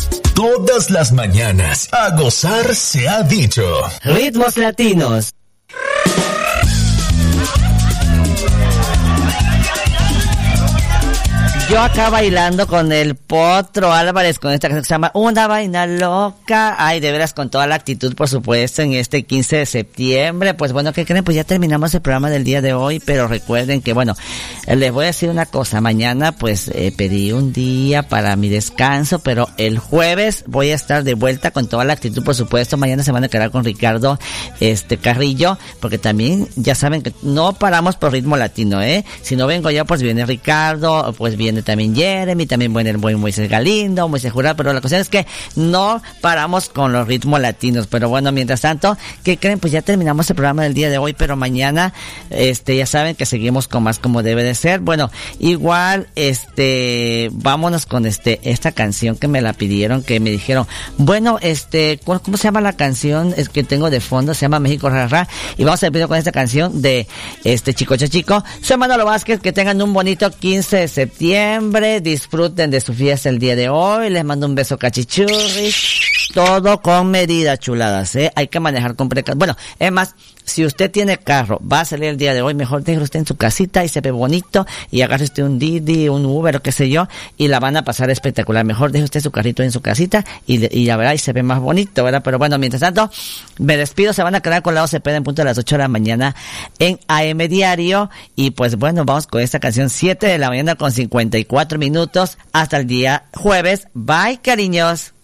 Todas las mañanas, a gozar se ha dicho. Ritmos latinos. Yo acá bailando con el Potro Álvarez con esta canción que se llama Una Vaina Loca. Ay, de veras, con toda la actitud, por supuesto, en este 15 de septiembre. Pues bueno, ¿qué creen? Pues ya terminamos el programa del día de hoy, pero recuerden que, bueno, les voy a decir una cosa. Mañana, pues, pedí un día para mi descanso, pero el jueves voy a estar de vuelta con toda la actitud, por supuesto. Mañana se van a quedar con Ricardo, Carrillo, porque también, ya saben que no paramos por ritmo latino, Si no vengo yo, pues viene Ricardo, pues viene también Jeremy, también viene el buen Moisés Galindo, Moisés Jurado, pero la cuestión es que no paramos con los ritmos latinos. Pero bueno, mientras tanto, ¿qué creen? Pues ya terminamos el programa del día de hoy, pero mañana, ya saben que seguimos con más como debe de ser. Bueno, igual, vámonos con esta canción que me la pidieron, que me dijeron, bueno, ¿cómo se llama la canción? Es que tengo de fondo, se llama México Rara, y vamos a empezar con esta canción de Chico Chachico. Soy Manolo Vázquez, que tengan un bonito 15 de septiembre. Disfruten de su fiesta el día de hoy. Les mando un beso cachichurri. Todo con medida, chuladas, Hay que manejar con precaución. Bueno, es más, si usted tiene carro, va a salir el día de hoy, mejor déjelo usted en su casita y se ve bonito, y agarre usted un Didi, un Uber o qué sé yo, y la van a pasar espectacular. Mejor deje usted su carrito en su casita y ya verá, y se ve más bonito, ¿verdad? Pero bueno, mientras tanto, me despido. Se van a quedar con la OCP en punto a las 8 de la mañana en AM Diario. Y pues bueno, vamos con esta canción, 7 de la mañana con 54 minutos. Hasta el día jueves. Bye, cariños.